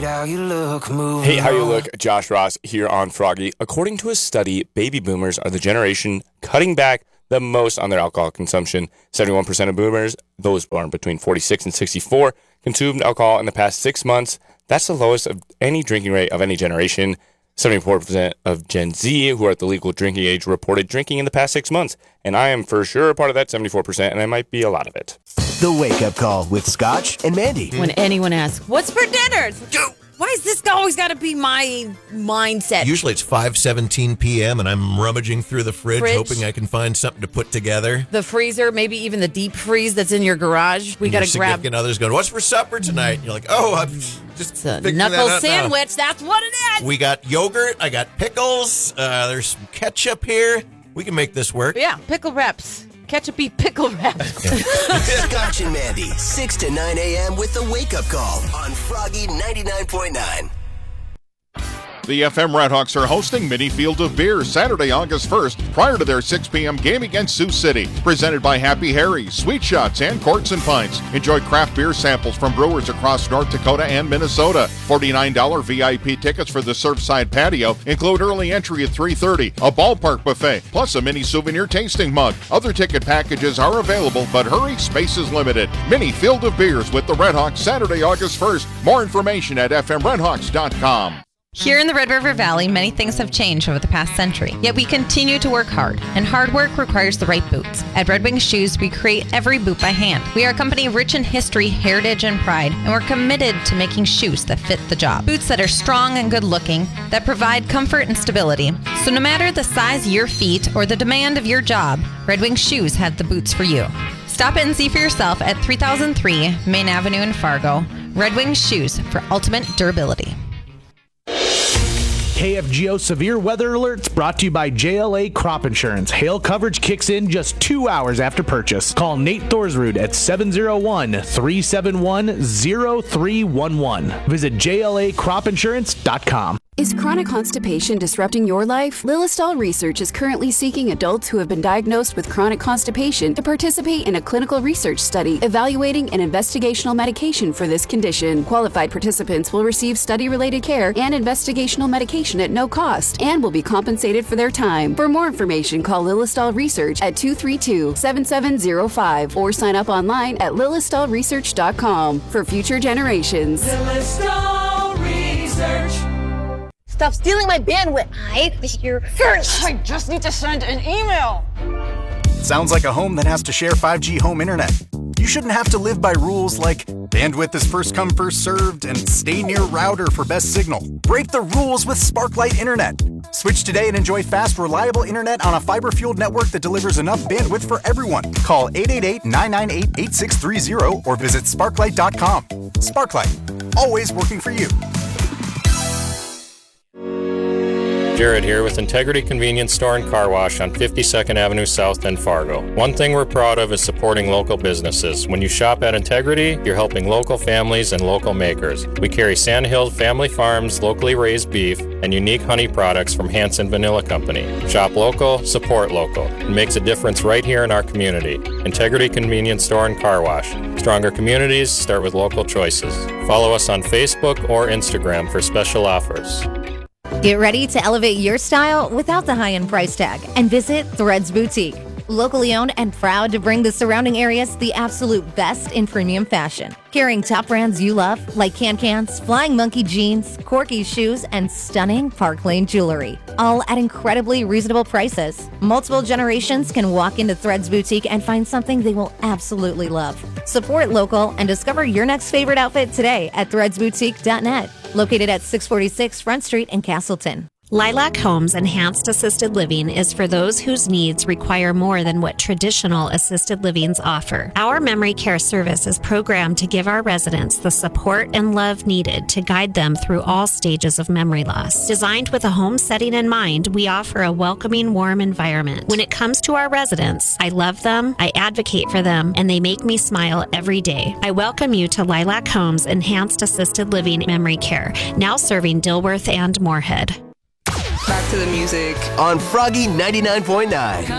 how you look, move. Hey, how you look? Josh Ross here on Froggy. According to a study, baby boomers are the generation cutting back the most on their alcohol consumption. 71% of boomers, those born between 46 and 64, consumed alcohol in the past 6 months. That's the lowest of any drinking rate of any generation. 74% of Gen Z who are at the legal drinking age reported drinking in the past 6 months. And I am for sure a part of that 74%, and I might be a lot of it. The Wake Up Call with Scotch and Mandy. When anyone asks, what's for dinner? Why is this always got to be my mindset? Usually it's 5:17 p.m. and I'm rummaging through the fridge, hoping I can find something to put together. The freezer, maybe even the deep freeze that's in your garage. We got to grab. Significant others going, what's for supper tonight? And you're like, oh, I'm just it's a knuckle sandwich. Now. That's what it is. We got yogurt. I got pickles. There's some ketchup here. We can make this work. Yeah, pickle wraps. Ketchup-y pickle wraps. Scotch and Mandy, 6 to 9 a.m. with The Wake Up Call on Froggy 99.9. The FM Redhawks are hosting Mini Field of Beer Saturday, August 1st, prior to their 6 p.m. game against Sioux City. Presented by Happy Harry's, Sweet Shots, and Quarts and Pints. Enjoy craft beer samples from brewers across North Dakota and Minnesota. $49 VIP tickets for the Surfside Patio include early entry at 3:30, a ballpark buffet, plus a mini souvenir tasting mug. Other ticket packages are available, but hurry, space is limited. Mini Field of Beers with the Redhawks Saturday, August 1st. More information at fmredhawks.com. Here in the Red River Valley, many things have changed over the past century, yet we continue to work hard, and hard work requires the right boots. At Red Wing Shoes, we create every boot by hand. We are a company rich in history, heritage, and pride, and we're committed to making shoes that fit the job. Boots that are strong and good-looking, that provide comfort and stability. So no matter the size of your feet or the demand of your job, Red Wing Shoes have the boots for you. Stop in and see for yourself at 3003 Main Avenue in Fargo. Red Wing Shoes for ultimate durability. KFGO Severe Weather Alerts brought to you by JLA Crop Insurance. Hail coverage kicks in just 2 hours after purchase. Call Nate Thorsrud at 701-371-0311. Visit JLACropInsurance.com. Is chronic constipation disrupting your life? Lilistol Research is currently seeking adults who have been diagnosed with chronic constipation to participate in a clinical research study evaluating an investigational medication for this condition. Qualified participants will receive study-related care and investigational medication at no cost and will be compensated for their time. For more information, call Lilistol Research at 232-7705 or sign up online at lilistolresearch.com for future generations. Lilistol Research. Stop stealing my bandwidth. I was here first. I just need to send an email. Sounds like a home that has to share 5G home internet. You shouldn't have to live by rules like bandwidth is first come, first served, and stay near router for best signal. Break the rules with Sparklight Internet. Switch today and enjoy fast, reliable internet on a fiber-fueled network that delivers enough bandwidth for everyone. Call 888-998-8630 or visit sparklight.com. Sparklight, always working for you. Jared here with Integrity Convenience Store and Car Wash on 52nd Avenue South in Fargo. One thing we're proud of is supporting local businesses. When you shop at Integrity, you're helping local families and local makers. We carry Sandhill Family Farms, locally raised beef, and unique honey products from Hanson Vanilla Company. Shop local, support local. It makes a difference right here in our community. Integrity Convenience Store and Car Wash. Stronger communities start with local choices. Follow us on Facebook or Instagram for special offers. Get ready to elevate your style without the high-end price tag and visit Threads Boutique. Locally owned and proud to bring the surrounding areas the absolute best in premium fashion. Carrying top brands you love like Can-Cans, Flying Monkey jeans, Corky shoes, and stunning Park Lane jewelry. All at incredibly reasonable prices. Multiple generations can walk into Threads Boutique and find something they will absolutely love. Support local and discover your next favorite outfit today at threadsboutique.net. Located at 646 Front Street in Castleton. Lilac Homes Enhanced Assisted Living is for those whose needs require more than what traditional assisted livings offer. Our memory care service is programmed to give our residents the support and love needed to guide them through all stages of memory loss. Designed with a home setting in mind, we offer a welcoming, warm environment. When it comes to our residents, I love them, I advocate for them, and they make me smile every day. I welcome you to Lilac Homes Enhanced Assisted Living Memory Care, now serving Dilworth and Moorhead. Back to the music on Froggy 99.9.